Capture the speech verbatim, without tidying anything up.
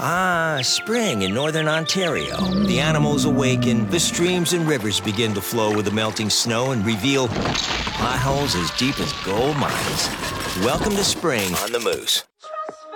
Ah, spring in northern Ontario. The animals awaken, the streams and rivers begin to flow with the melting snow and reveal potholes as deep as gold mines. Welcome to spring on the Moose.